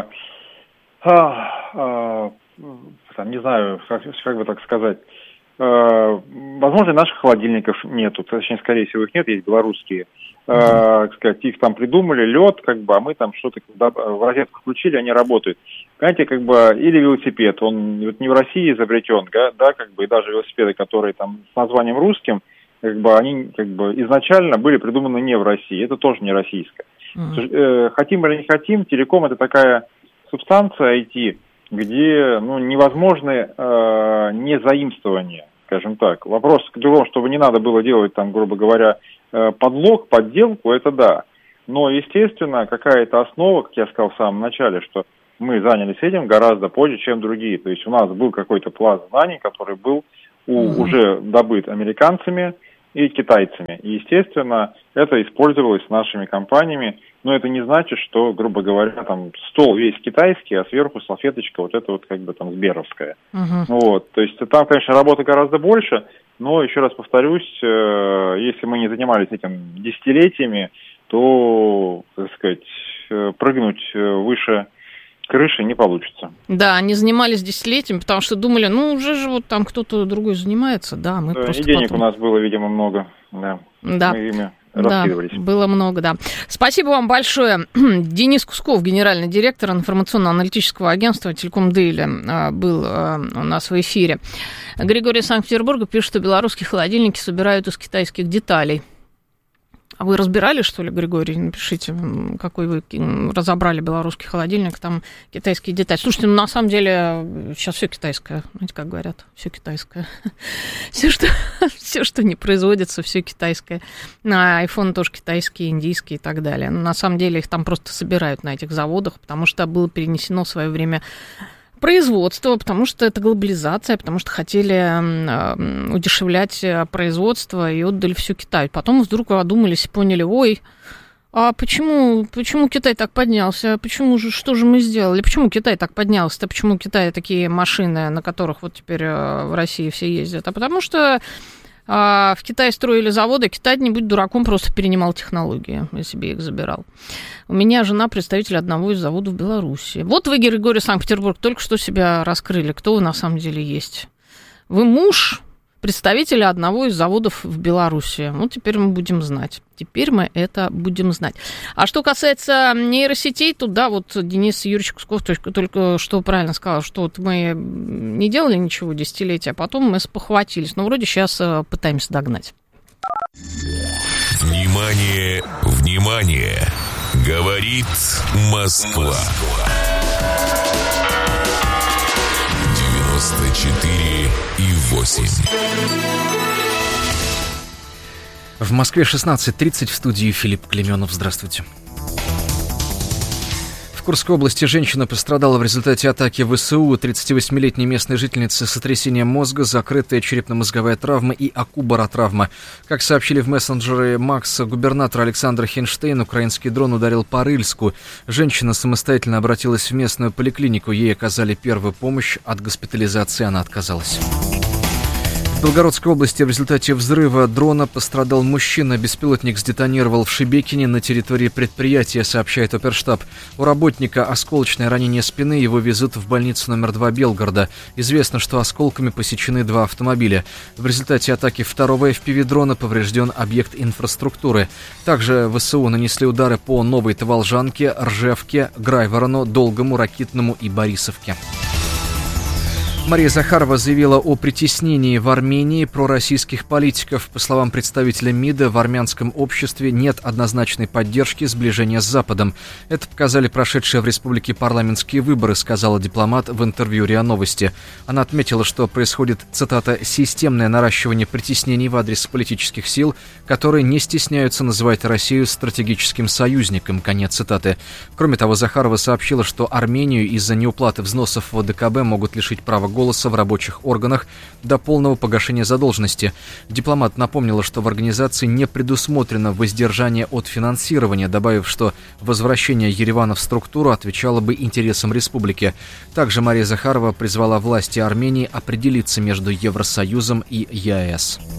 S11: а, а, там, не знаю, как, как бы так сказать. А, возможно, наших холодильников нету, точнее, скорее всего, их нет, есть белорусские. Uh-huh. Э, сказать, их там придумали, лед, как бы, а мы там что-то в розетку включили, они работают. Понимаете, как бы, или велосипед, он вот не в России изобретен, да, как бы, и даже велосипеды, которые там с названием русским, как бы, они, как бы, изначально были придуманы не в России, это тоже не российское. Uh-huh. Э, хотим или не хотим, телеком это такая субстанция ай ти, где, ну, невозможны э, не заимствования, скажем так. Вопрос к другому, чтобы не надо было делать, там, грубо говоря, подлог, подделку, это да. Но, естественно, какая-то основа, как я сказал в самом начале, что мы занялись этим гораздо позже, чем другие. То есть у нас был какой-то пласт знаний, который был у, mm-hmm. уже добыт американцами и китайцами. И, естественно, это использовалось нашими компаниями. Но это не значит, что, грубо говоря, там стол весь китайский, а сверху салфеточка вот эта вот как бы там сберовская. Uh-huh. Вот. То есть там, конечно, работы гораздо больше, но, еще раз повторюсь, э, если мы не занимались этим десятилетиями, то, так сказать, э, прыгнуть выше крыши не получится.
S10: Да, они занимались десятилетиями, потому что думали, ну, уже же вот там кто-то другой занимается, да, мы
S11: да,
S10: просто
S11: и денег
S10: потом...
S11: у нас было, видимо, много, да.
S10: Да.
S11: Мы ими
S10: Да,
S11: раскидывались.
S10: было много, да. Спасибо вам большое. Денис Кусков, генеральный директор информационно-аналитического агентства «Телеком Дейли», был у нас в эфире. Григорий из Санкт-Петербурга пишет, что белорусские холодильники собирают из китайских деталей. А вы разбирали, что ли, Григорий? Напишите, какой вы разобрали белорусский холодильник, там китайские детали. Слушайте, ну на самом деле сейчас все китайское, знаете, как говорят, все китайское. Все, что, все, что не производится, все китайское. На iPhone тоже китайские, индийские и так далее. Но на самом деле их там просто собирают на этих заводах, потому что было перенесено в свое время производство, потому что это глобализация, потому что хотели э, удешевлять производство и отдали все Китаю. Потом вдруг одумались и поняли, ой, а почему, почему Китай так поднялся? Почему же, что же мы сделали? Почему Китай так поднялся? Почему у Китая такие машины, на которых вот теперь в России все ездят? А потому что в Китае строили заводы, Китай, не будь дураком, просто перенимал технологии и себе их забирал. У меня жена представитель одного из заводов в Беларуси. Вот вы, Григорий, Санкт-Петербург, только что себя раскрыли. Кто вы на самом деле есть? Вы муж представителя одного из заводов в Беларуси. Ну, теперь мы будем знать. Теперь мы это будем знать. А что касается нейросетей, то да, вот Денис Юрьевич Кусков только, только что правильно сказал, что вот мы не делали ничего десятилетия, а потом мы спохватились. Но вроде сейчас пытаемся догнать.
S3: Внимание, внимание! Говорит Москва. девяносто четыре и восемь.
S4: В Москве шестнадцать тридцать, в студии Филипп Клеменов. Здравствуйте. В Курской области женщина пострадала в результате атаки ВСУ. тридцативосьмилетняя местная жительница с сотрясением мозга, закрытая черепно-мозговая травма и акубаротравма. Как сообщили в мессенджере Макс, губернатор Александр Хинштейн, украинский дрон ударил по Рыльску. Женщина самостоятельно обратилась в местную поликлинику. Ей оказали первую помощь. От госпитализации она отказалась. В Белгородской области в результате взрыва дрона пострадал мужчина. Беспилотник сдетонировал в Шебекине на территории предприятия, сообщает оперштаб. У работника осколочное ранение спины, его везут в больницу номер два Белгорода. Известно, что осколками посечены два автомобиля. В результате атаки второго эф пи ви-дрона поврежден объект инфраструктуры. Также ВСУ нанесли удары по Новой Таволжанке, Ржевке, Грайворону, Долгому, Ракитному и Борисовке. Мария Захарова заявила о притеснении в Армении пророссийских политиков. По словам представителя МИДа, в армянском обществе нет однозначной поддержки сближения с Западом. Это показали прошедшие в республике парламентские выборы, сказала дипломат в интервью РИА Новости. Она отметила, что происходит, цитата, «системное наращивание притеснений в адрес политических сил, которые не стесняются называть Россию стратегическим союзником», конец цитаты. Кроме того, Захарова сообщила, что Армению из-за неуплаты взносов в о дэ ка бэ могут лишить права голоса в рабочих органах до полного погашения задолженности. Дипломат напомнила, что в организации не предусмотрено воздержание от финансирования, добавив, что возвращение Еревана в структуру отвечало бы интересам республики. Также Мария Захарова призвала власти Армении определиться между Евросоюзом и е а эс.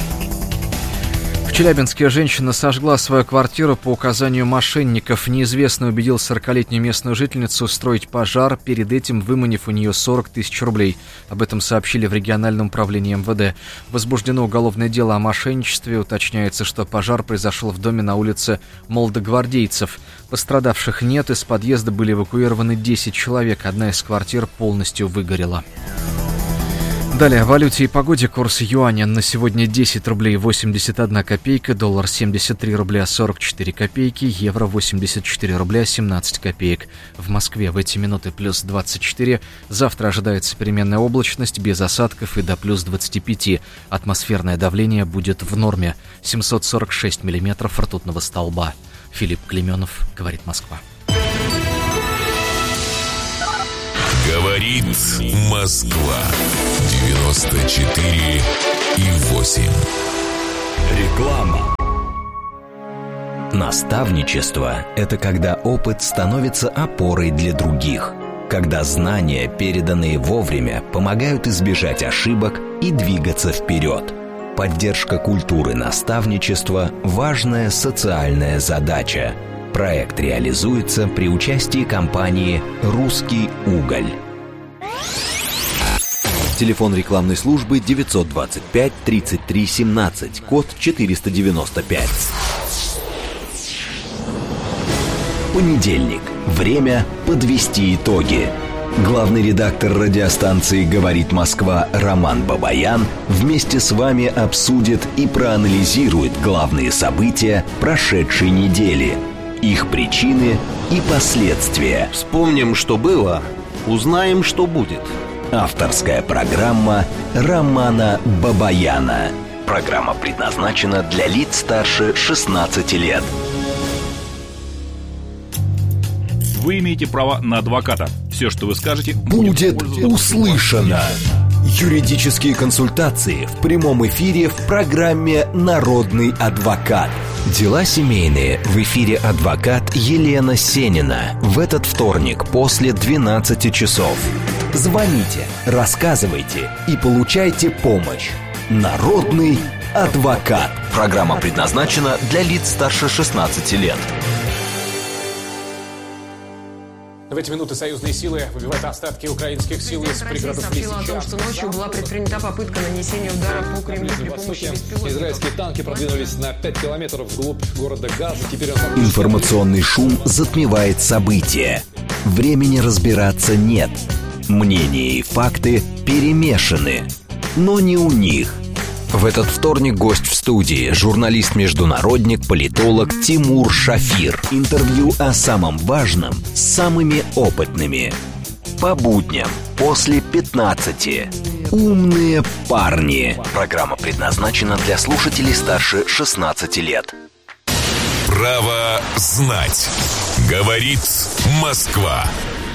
S4: В Челябинске женщина сожгла свою квартиру по указанию мошенников. Неизвестный убедил сорокалетнюю местную жительницу устроить пожар, перед этим выманив у нее сорок тысяч рублей. Об этом сообщили в региональном управлении эм вэ дэ. Возбуждено уголовное дело о мошенничестве. Уточняется, что пожар произошел в доме на улице Молодогвардейцев. Пострадавших нет, из подъезда были эвакуированы десять человек. Одна из квартир полностью выгорела. Далее о валюте и погоде. Курс юаня на сегодня десять рублей восемьдесят одна копейка, доллар семьдесят три рубля сорок четыре копейки, евро восемьдесят четыре рубля семнадцать копеек. В Москве в эти минуты плюс двадцать четыре. Завтра ожидается переменная облачность без осадков и до плюс двадцать пять. Атмосферное давление будет в норме. семьсот сорок шесть миллиметров ртутного столба. Филипп Клейменов, «Говорит Москва».
S3: Говорит Москва. девяносто четыре и восемь.
S5: Реклама. Наставничество – это когда опыт становится опорой для других, когда знания, переданные вовремя, помогают избежать ошибок и двигаться вперед. Поддержка культуры наставничества – важная социальная задача. Проект реализуется при участии компании «Русский уголь».
S12: Телефон рекламной службы девятьсот двадцать пять тридцать три семнадцать, код четыреста девяносто пять.
S5: Понедельник. Время подвести итоги. Главный редактор радиостанции «Говорит Москва» Роман Бабаян вместе с вами обсудит и проанализирует главные события прошедшей недели, их причины и последствия.
S12: Вспомним, что было, узнаем, что будет.
S5: Авторская программа Романа Бабаяна. Программа предназначена для лиц старше шестнадцати лет.
S13: Вы имеете право на адвоката. Все, что вы скажете,
S5: будет услышано. Юридические консультации в прямом эфире в программе «Народный адвокат». Дела семейные в эфире адвокат Елена Сенина в этот вторник после двенадцати часов. Звоните, рассказывайте и получайте помощь. Народный адвокат. Программа предназначена для лиц старше шестнадцати лет.
S14: В эти минуты союзные силы выбивают остатки украинских сил из пригородов Лисичанска.
S15: Сообщила о том, что ночью была предпринята попытка нанесения удара по Кремлю при помощи беспилотников.
S14: Израильские танки продвинулись на пять километров вглубь города Газа. Теперь он...
S5: Информационный шум затмевает события. Времени разбираться нет. Мнения и факты перемешаны. Но не у них. В этот вторник гость в студии – журналист-международник, политолог Тимур Шафир. Интервью о самом важном с самыми опытными. По будням после пятнадцати. Умные парни. Программа предназначена для слушателей старше шестнадцати лет.
S3: Право знать. Говорит Москва.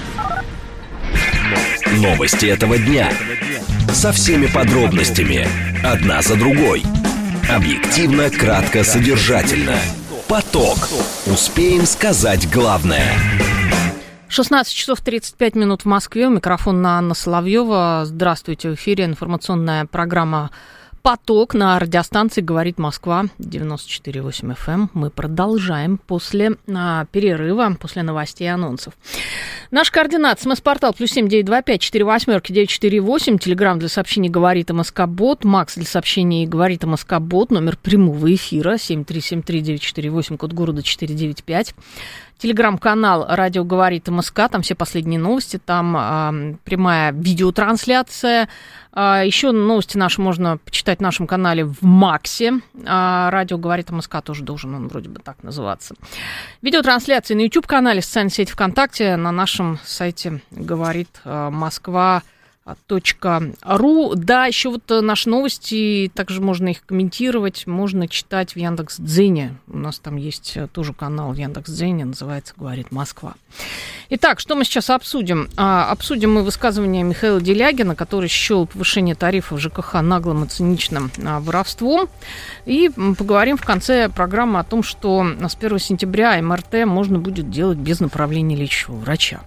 S5: Новости этого дня. Со всеми подробностями. Одна за другой. Объективно, кратко, содержательно. Поток. Успеем сказать главное.
S10: шестнадцать часов тридцать пять минут в Москве. У микрофона Анна Соловьева. Здравствуйте. В эфире информационная программа «Поток» на радиостанции «Говорит Москва» девяносто четыре и восемь эф эм. Мы продолжаем после а, перерыва, после новостей и анонсов. Наш координат: смс-портал плюс семь девять два пять четыре восьмерки девять четыре восемь. Телеграмм для сообщений «Говорит МСК-бот». Макс для сообщений «Говорит МСК-бот». Номер прямого эфира семь три семь три девять четыре восемь, код города четыреста девяносто пять. Телеграм-канал «Радио говорит МСК», там все последние новости, там а, прямая видеотрансляция. А, еще новости наши можно почитать в нашем канале в Максе. А, «Радио говорит МСК» тоже должен он вроде бы так называться. Видеотрансляции на YouTube-канале, социальной сети ВКонтакте, на нашем сайте «Говорит Москва». .ру. Да, еще вот наши новости, также можно их комментировать, можно читать в Яндекс.Дзене. У нас там есть тоже канал в Яндекс.Дзене, называется «Говорит Москва». Итак, что мы сейчас обсудим? А, обсудим мы высказывание Михаила Делягина, который счел повышение тарифов ЖКХ наглым и циничным а, воровством. И поговорим в конце программы о том, что с первого сентября эм эр тэ можно будет делать без направления лечащего врача.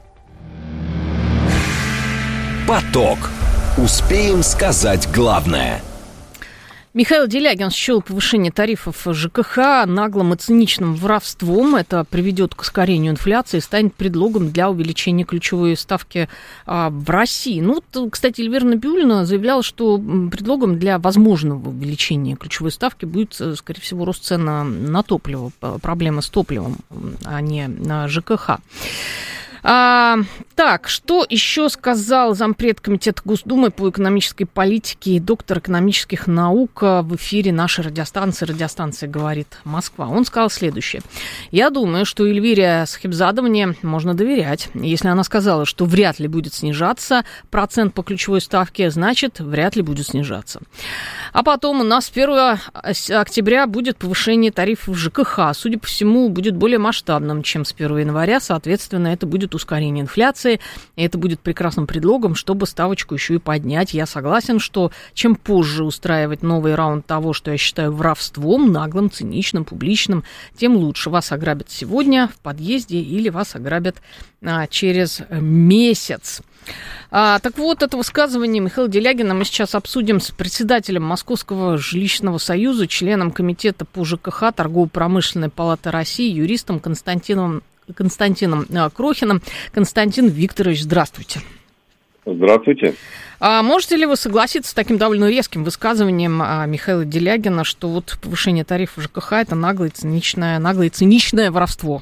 S5: Поток. Успеем сказать главное.
S10: Михаил Делягин счел повышение тарифов ЖКХ наглым и циничным воровством. Это приведет к ускорению инфляции и станет предлогом для увеличения ключевой ставки а, в России. Ну, вот, кстати, Эльвира Набиуллина заявляла, что предлогом для возможного увеличения ключевой ставки будет, скорее всего, рост цен на, на топливо, проблема с топливом, а не на ЖКХ. А, так, что еще сказал зампред комитета Госдумы по экономической политике и доктор экономических наук в эфире нашей радиостанции «Радиостанция говорит Москва». Он сказал следующее. Я думаю, что Эльвире Сахибзадовне можно доверять. Если она сказала, что вряд ли будет снижаться процент по ключевой ставке, значит, вряд ли будет снижаться. А потом у нас с первого октября будет повышение тарифов ЖКХ. Судя по всему, будет более масштабным, чем с первого января. Соответственно, это будет ускорение инфляции. И это будет прекрасным предлогом, чтобы ставочку еще и поднять. Я согласен, что чем позже устраивать новый раунд того, что я считаю воровством, наглым, циничным, публичным, тем лучше. Вас ограбят сегодня в подъезде или вас ограбят а, через месяц. А, так вот, это высказывание Михаила Делягина мы сейчас обсудим с председателем Московского жилищного союза, членом комитета по ЖКХ Торгово-промышленной палаты России, юристом Константином Константином Крохиным. Константин Викторович, здравствуйте.
S16: Здравствуйте.
S10: А можете ли вы согласиться с таким довольно резким высказыванием а, Михаила Делягина, что вот повышение тарифов ЖКХ – это наглое циничное, наглое циничное воровство?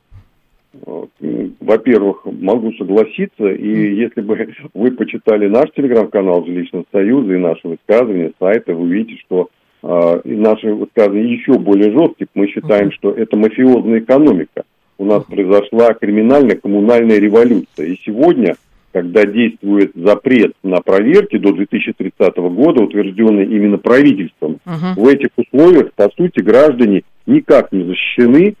S16: Во-первых, могу согласиться, и если бы вы почитали наш телеграм-канал Жилищного союза и наши высказывания, сайты, вы увидите, что э, наши высказывания еще более жесткие. Мы считаем, что это мафиозная экономика. У нас произошла криминально-коммунальная революция. И сегодня, когда действует запрет на проверки до две тысячи тридцатого года, утвержденный именно правительством, uh-huh. в этих условиях, по сути, граждане никак не защищены,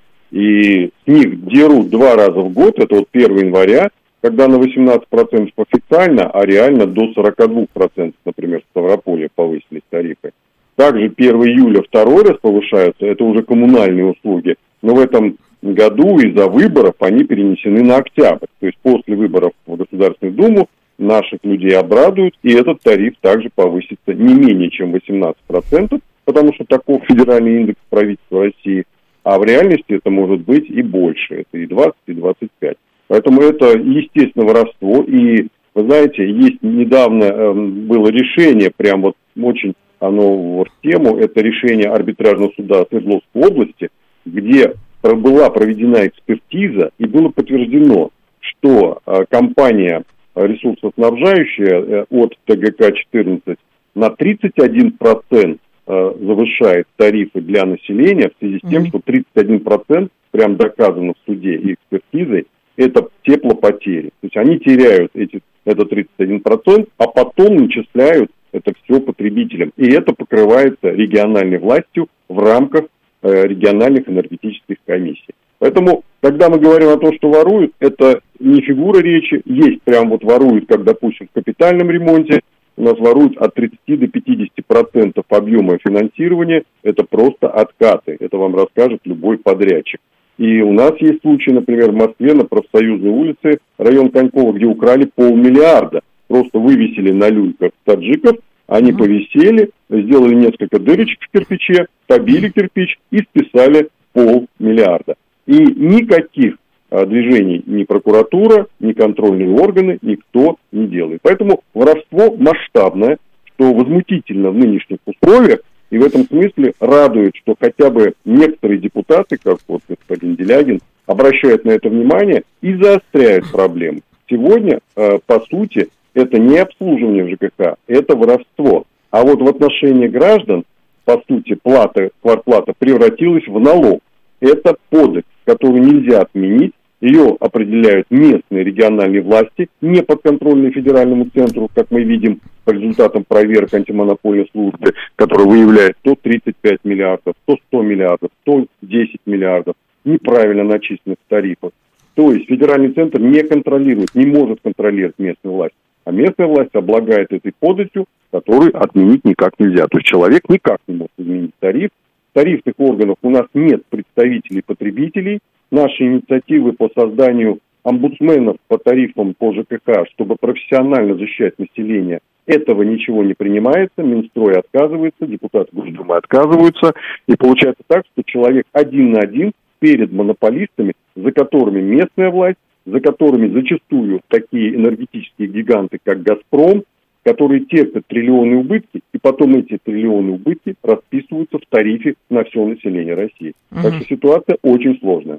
S16: и с них дерут два раза в год, это вот первого января, когда на восемнадцать процентов официально, а реально до сорок два процента, например, в Ставрополье повысились тарифы. Также первого июля второй раз повышаются, это уже коммунальные услуги, но в этом году из-за выборов они перенесены на октябрь. То есть после выборов в Государственную Думу наших людей обрадуют, и этот тариф также повысится не менее чем восемнадцать процентов, потому что таков федеральный индекс правительства России, а в реальности это может быть и больше, это и двадцать, и двадцать пять. Поэтому это, естественно, воровство, и, вы знаете, есть недавно э, было решение, прям вот очень оно в тему, это решение арбитражного суда Свердловской области, где была проведена экспертиза, и было подтверждено, что э, компания ресурсоснабжающая э, от ТГК четырнадцать на тридцать один процент э, завышает тарифы для населения в связи с тем, mm-hmm. что тридцать один процент, прям доказано в суде и экспертизой, это теплопотери. То есть они теряют эти, это тридцать один процент, а потом начисляют это все потребителям. И это покрывается региональной властью в рамках региональных энергетических комиссий. Поэтому, когда мы говорим о том, что воруют, это не фигура речи. Есть прям вот воруют, как, допустим, в капитальном ремонте. У нас воруют от тридцати до пятидесяти процентов объема финансирования. Это просто откаты. Это вам расскажет любой подрядчик. И у нас есть случаи, например, в Москве на Профсоюзной улице, район Конькова, где украли полмиллиарда. Просто вывесили на люльках таджиков. Они повисели, сделали несколько дырочек в кирпиче, побили кирпич и списали полмиллиарда. И никаких а, движений ни прокуратура, ни контрольные органы никто не делает. Поэтому воровство масштабное, что возмутительно в нынешних условиях, и в этом смысле радует, что хотя бы некоторые депутаты, как вот господин Делягин, обращают на это внимание и заостряют проблемы. Сегодня, а, по сути, это не обслуживание в ЖКХ, это воровство. А вот в отношении граждан, по сути, плата, квартплата превратилась в налог. Это подать, которую нельзя отменить. Ее определяют местные региональные власти, не подконтрольные федеральному центру, как мы видим по результатам проверок антимонопольной службы, которая выявляет то тридцать пять миллиардов, то сто миллиардов, то десять миллиардов неправильно начисленных тарифов. То есть федеральный центр не контролирует, не может контролировать местную власть. А местная власть облагает этой податью, которую отменить никак нельзя. То есть человек никак не может изменить тариф. В тарифных органах у нас нет представителей потребителей. Наши инициативы по созданию омбудсменов по тарифам по ЖКХ, чтобы профессионально защищать население, этого ничего не принимается. Минстрой отказывается, депутаты Госдумы отказываются. И получается так, что человек один на один перед монополистами, за которыми местная власть, за которыми зачастую такие энергетические гиганты, как «Газпром», которые терпят триллионные убытки, и потом эти триллионные убытки расписываются в тарифе на все население России. Угу. Так что ситуация очень сложная.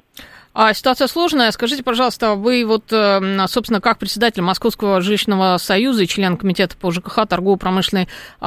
S10: А ситуация сложная. Скажите, пожалуйста, вы вот, собственно, как председатель Московского жилищного союза и член комитета по ЖКХ торгово-промышленной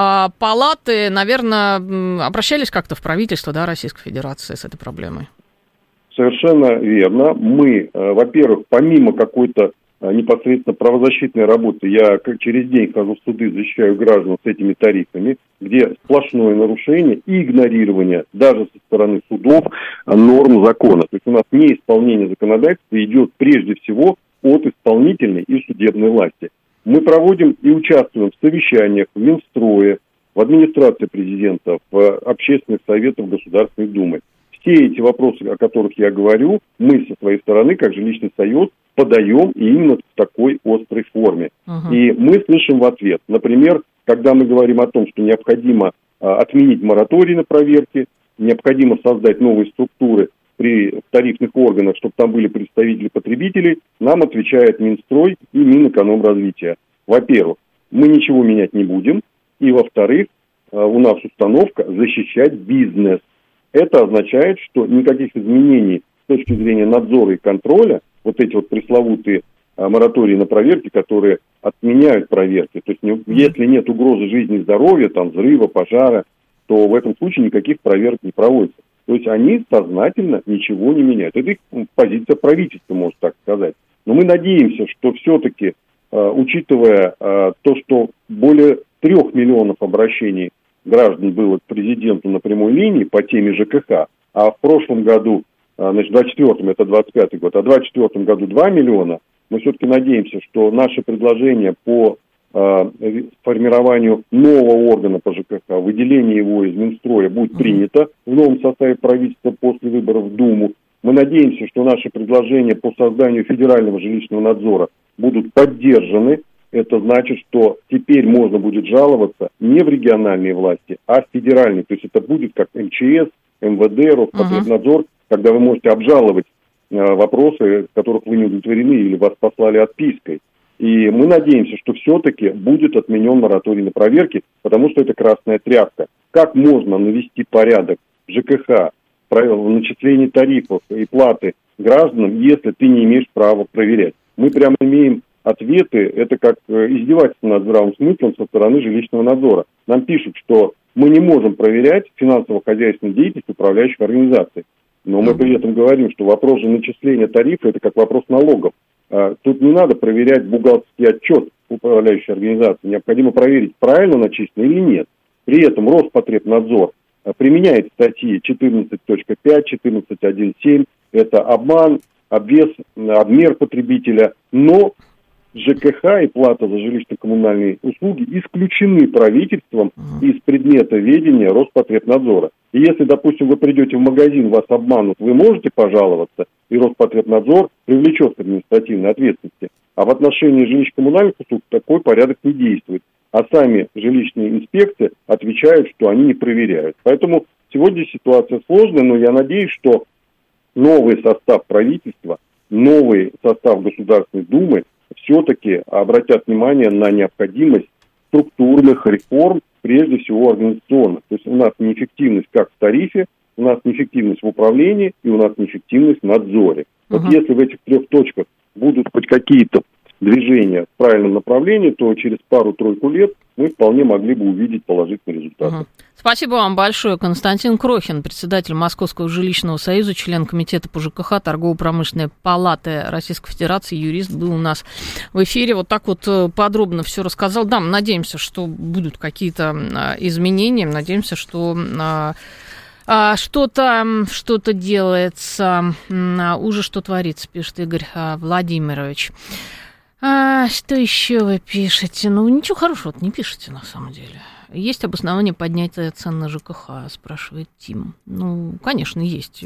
S10: палаты, наверное, обращались как-то в правительство, да, Российской Федерации с этой проблемой?
S16: Совершенно верно. Мы, во-первых, помимо какой-то непосредственно правозащитной работы, я как через день хожу в суды, защищаю граждан с этими тарифами, где сплошное нарушение и игнорирование даже со стороны судов норм закона. То есть у нас неисполнение законодательства идет прежде всего от исполнительной и судебной власти. Мы проводим и участвуем в совещаниях в Минстрое, в администрации президента, в общественных советах Государственной Думы. Все эти вопросы, о которых я говорю, мы со своей стороны, как жилищный союз, подаем именно в такой острой форме. Uh-huh. И мы слышим в ответ. Например, когда мы говорим о том, что необходимо а, отменить мораторий на проверки, необходимо создать новые структуры при тарифных органах, чтобы там были представители потребителей, нам отвечает Минстрой и Минэкономразвития. Во-первых, мы ничего менять не будем, и во-вторых, а, у нас установка защищать бизнес. Это означает, что никаких изменений с точки зрения надзора и контроля, вот эти вот пресловутые а, моратории на проверки, которые отменяют проверки, то есть не, если нет угрозы жизни и здоровья, там взрыва, пожара, то в этом случае никаких проверок не проводится. То есть они сознательно ничего не меняют. Это их позиция правительства, можно так сказать. Но мы надеемся, что все-таки, а, учитывая а, то, что более трех миллионов обращений граждан было к президенту на прямой линии по теме ЖКХ, а в прошлом году, значит, в двадцать четвёртом, это двадцать пятый год, а в двадцать четвёртом году два миллиона, мы все-таки надеемся, что наше предложение по э, формированию нового органа по ЖКХ, выделение его из Минстроя будет принято в новом составе правительства после выборов в Думу. Мы надеемся, что наши предложения по созданию федерального жилищного надзора будут поддержаны. Это значит, что теперь можно будет жаловаться не в региональные власти, а в федеральные. То есть это будет как эм че эс, эм вэ дэ, Роспотребнадзор, uh-huh. когда вы можете обжаловать э, вопросы, которых вы не удовлетворены или вас послали отпиской. И мы надеемся, что все-таки будет отменен мораторий на проверки, потому что это красная тряпка. Как можно навести порядок в ЖКХ, в начислении тарифов и платы гражданам, если ты не имеешь права проверять? Мы прямо имеем ответы, это как издевательство над здравым смыслом со стороны жилищного надзора. Нам пишут, что мы не можем проверять финансово-хозяйственную деятельность управляющих организаций. Но мы при этом говорим, что вопрос же начисления тарифа – это как вопрос налогов. Тут не надо проверять бухгалтерский отчет управляющей организации. Необходимо проверить, правильно начислено или нет. При этом Роспотребнадзор применяет статьи четырнадцать точка пять, четырнадцать точка один точка семь. Это обман, обвес, обмер потребителя. Но ЖКХ и плата за жилищно-коммунальные услуги исключены правительством из предмета ведения Роспотребнадзора. И если, допустим, вы придете в магазин, вас обманут, вы можете пожаловаться, и Роспотребнадзор привлечет к административной ответственности. А в отношении жилищно-коммунальных услуг такой порядок не действует. А сами жилищные инспекции отвечают, что они не проверяют. Поэтому сегодня ситуация сложная, но я надеюсь, что новый состав правительства, новый состав Государственной Думы все-таки обратят внимание на необходимость структурных реформ, прежде всего организационных. То есть у нас неэффективность как в тарифе, у нас неэффективность в управлении и у нас неэффективность в надзоре. Uh-huh. Вот если в этих трех точках будут хоть какие-то движения в правильном направлении, то через пару-тройку лет мы вполне могли бы увидеть положительные результаты.
S10: Угу. Спасибо вам большое. Константин Крохин, председатель Московского жилищного союза, член комитета по ЖКХ торгово-промышленной палаты Российской Федерации, юрист, был у нас в эфире. Вот так вот подробно все рассказал. Да, мы надеемся, что будут какие-то изменения, надеемся, что что-то, что-то делается, уже что творится, пишет Игорь Владимирович. А, что еще вы пишете? Ну, ничего хорошего не пишете, на самом деле. Есть обоснование поднятия цен на ЖКХ, спрашивает Тим. Ну, конечно, есть.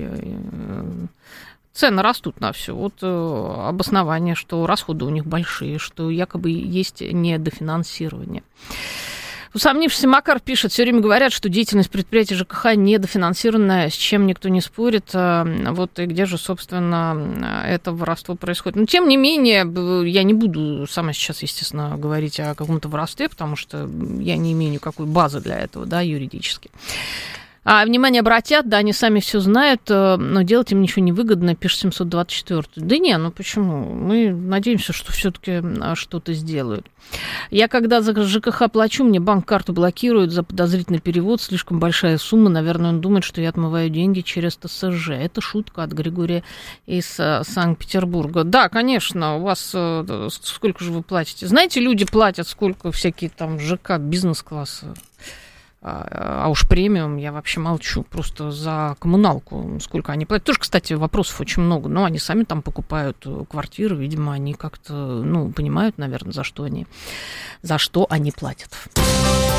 S10: Цены растут на все. Вот обоснование, что расходы у них большие, что якобы есть недофинансирование. Усомнившийся Макар пишет, все время говорят, что деятельность предприятий ЖКХ недофинансированная, с чем никто не спорит. Вот и где же, собственно, это воровство происходит. Но, тем не менее, я не буду сама сейчас, естественно, говорить о каком-то воровстве, потому что я не имею никакой базы для этого, да, юридически. А внимание обратят, да, они сами все знают, но делать им ничего не выгодно, пишет семьсот двадцать четыре. Да не, ну почему? Мы надеемся, что все-таки что-то сделают. Я когда за ЖКХ плачу, мне банк карту блокирует за подозрительный перевод, слишком большая сумма, наверное, он думает, что я отмываю деньги через ТСЖ. Это шутка от Григория из Санкт-Петербурга. Да, конечно, у вас сколько же вы платите? Знаете, люди платят сколько всякие там ЖК, бизнес-классы. А уж премиум я вообще молчу, просто за коммуналку, сколько они платят. Тоже, кстати, вопросов очень много, но они сами там покупают квартиры, видимо, они как-то, ну, понимают, наверное, за что они, за что они платят.